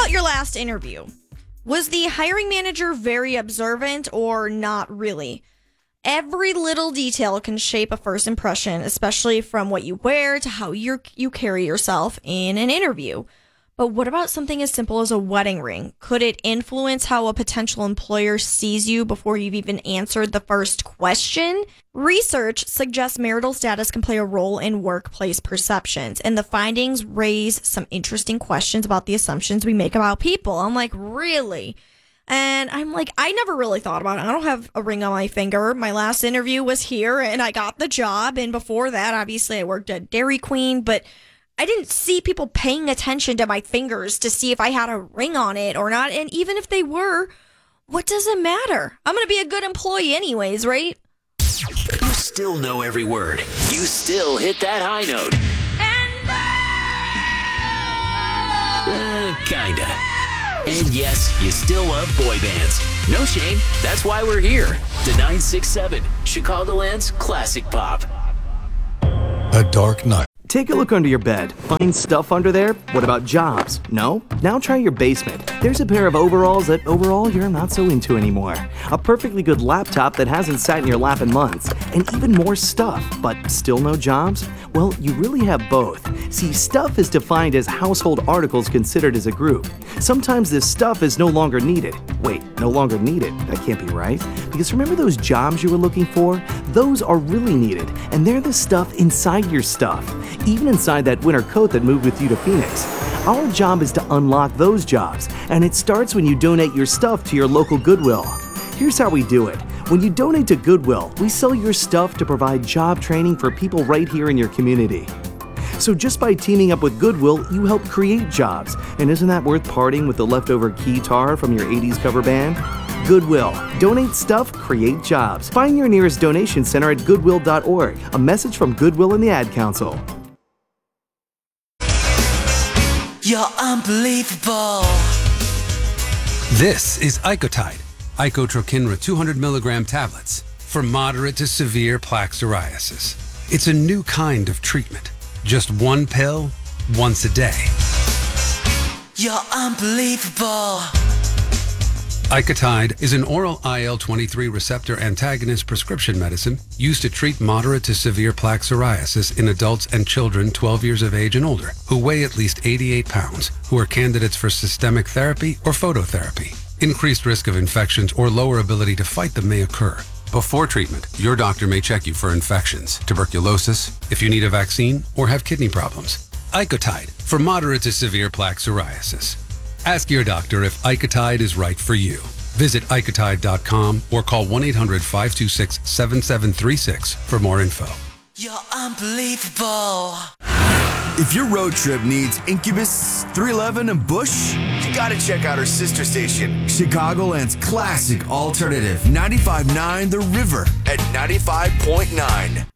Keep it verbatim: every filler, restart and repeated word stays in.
about your last interview? Was the hiring manager very observant or not really? Every little detail can shape a first impression, especially from what you wear to how you you carry yourself in an interview. But what about something as simple as a wedding ring? Could it influence how a potential employer sees you before you've even answered the first question? Research suggests marital status can play a role in workplace perceptions, and the findings raise some interesting questions about the assumptions we make about people. I'm like, really? And I'm like, I never really thought about it. I don't have a ring on my finger. My last interview was here, and I got the job. And before that, obviously, I worked at Dairy Queen, but I didn't see people paying attention to my fingers to see if I had a ring on it or not. And even if they were, what does it matter? I'm going to be a good employee anyways, right? You still know every word. You still hit that high note. Uh, kinda. And yes, you still love boy bands. No shame. That's why we're here. The nine six seven, Chicagoland's classic pop. A Dark Night. Take a look under your bed. Find stuff under there? What about jobs? No? Now try your basement. There's a pair of overalls that overall you're not so into anymore. A perfectly good laptop that hasn't sat in your lap in months. And even more stuff, but still no jobs? Well, you really have both. See, stuff is defined as household articles considered as a group. Sometimes this stuff is no longer needed. Wait, no longer needed? That can't be right. Because remember those jobs you were looking for? Those are really needed, and they're the stuff inside your stuff. Even inside that winter coat that moved with you to Phoenix. Our job is to unlock those jobs, and it starts when you donate your stuff to your local Goodwill. Here's how we do it. When you donate to Goodwill, we sell your stuff to provide job training for people right here in your community. So just by teaming up with Goodwill, you help create jobs. And isn't that worth parting with the leftover guitar from your eighties cover band? Goodwill. Donate stuff, create jobs. Find your nearest donation center at goodwill dot org. A message from Goodwill and the Ad Council. You're unbelievable. This is Icotide, Icotrokinra two hundred milligram tablets for moderate to severe plaque psoriasis. It's a new kind of treatment. Just one pill, once a day. You're unbelievable. Icotide is an oral I L twenty-three receptor antagonist prescription medicine used to treat moderate to severe plaque psoriasis in adults and children twelve years of age and older who weigh at least eighty-eight pounds, who are candidates for systemic therapy or phototherapy. Increased risk of infections or lower ability to fight them may occur. Before treatment, your doctor may check you for infections, tuberculosis, if you need a vaccine, or have kidney problems. Icotide for moderate to severe plaque psoriasis. Ask your doctor if Icotide is right for you. Visit icotide dot com or call one eight hundred five two six seven seven three six for more info. You're unbelievable. If your road trip needs Incubus, three eleven, and Bush, you gotta check out our sister station, Chicagoland's classic alternative, ninety-five point nine The River at ninety-five point nine.